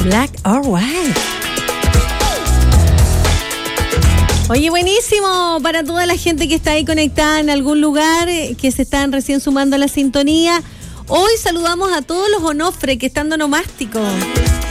Black or White. Oye, buenísimo para toda la gente que está ahí conectada en algún lugar, que se están recién sumando a la sintonía. Hoy saludamos a todos los Onofre que están de onomástico.